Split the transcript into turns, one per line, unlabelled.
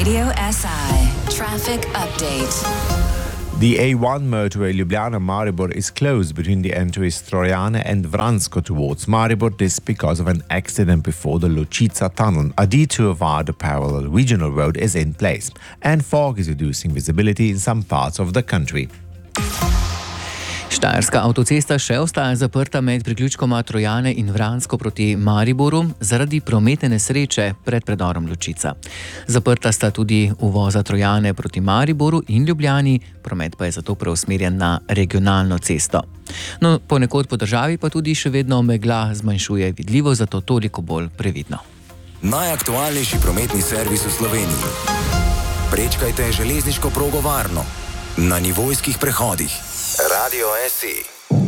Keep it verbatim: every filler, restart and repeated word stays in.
Radio S I Traffic Update.
The A one motorway Ljubljana-Maribor is closed between the entries Trojane and Vransko towards Maribor. This because of an accident before the Lučica tunnel. A detour via the parallel regional road is in place, and fog is reducing visibility in some parts of the country.
Štajerska avtocesta še ostaja zaprta med priključkoma Trojane in Vransko proti Mariboru zaradi prometne nesreče pred predorom Lučica. Zaprta sta tudi uvoza Trojane proti Mariboru in Ljubljani, promet pa je zato preusmerjen na regionalno cesto. No, ponekod po državi pa tudi še vedno megla zmanjšuje vidljivost, zato toliko bolj previdno.
Najaktualnejši prometni servis v Sloveniji. Prečkajte železniško progo varno na nivojskih prehodih. Radio S I.